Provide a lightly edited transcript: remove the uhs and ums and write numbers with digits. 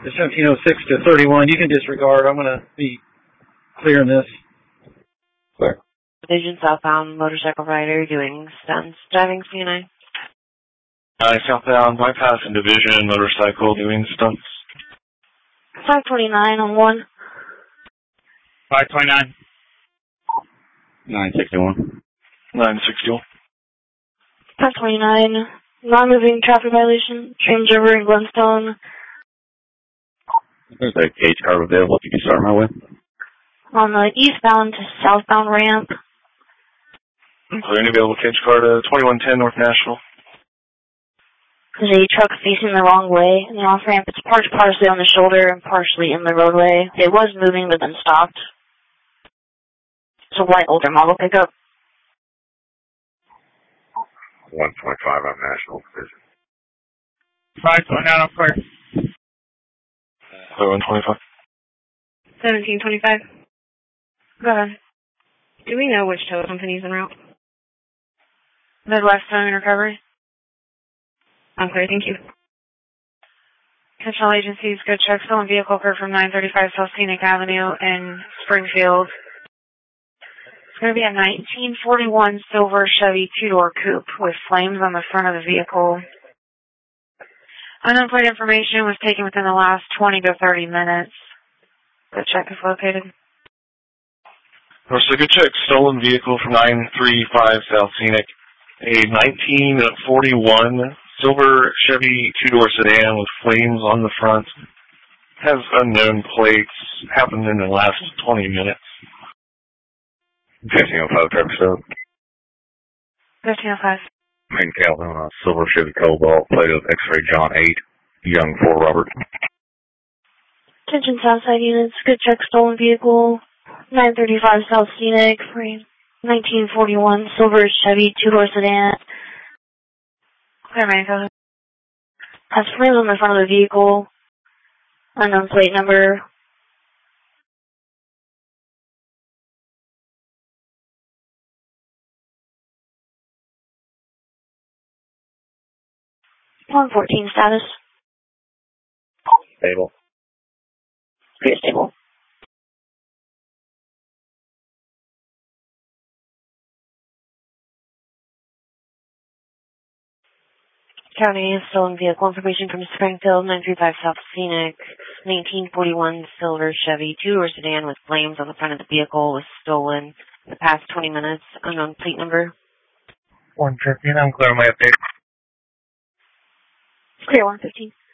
The 1706 to 31, you can disregard. I'm going to be clearing this. Clear. Division southbound motorcycle rider doing stunts, driving CNI. Southbound bypass and division motorcycle doing stunts. 529 on 1. 529. 961. 961. 529. Non-moving traffic violation. Change over in Glenstone. There's a cage car available if you can start my way. On the eastbound to southbound ramp. Clearing available cage car to 2110 North Nashville. There's a truck facing the wrong way in the off-ramp. It's parked partially on the shoulder and partially in the roadway. It was moving but then stopped. It's a white older model pickup. 125 on National Division. 529 on clear. 125. 1725. Go ahead. Do we know which tow company's en route? Midwest Towing and Recovery. I'm clear, thank you. Attention all agencies, go check stolen vehicle occurred from 935 South Scenic Avenue in Springfield. It's going to be a 1941 silver Chevy two-door coupe with flames on the front of the vehicle. Unknown plate information was taken within the last 20 to 30 minutes. The check is located. So good check. Stolen vehicle from 935 South Scenic. A 1941 silver Chevy two-door sedan with flames on the front. Has unknown plates. Happened in the last 20 minutes. 1505 driver stop. 1505. Main Calhoun on a silver Chevy Cobalt, plate of X-ray John 8, Young 4 Robert. Attention Southside units, good check stolen vehicle, 935 South Scenic, 1941 silver Chevy two-door sedan. Clear man, has flames on the front of the vehicle, unknown plate number. On 14 status. Stable. Pretty stable. County stolen vehicle information from Springfield, 935 South Scenic, 1941 silver Chevy two-door sedan with flames on the front of the vehicle was stolen in the past 20 minutes. Unknown plate number. 115, I'm clear on my update. Clear 115.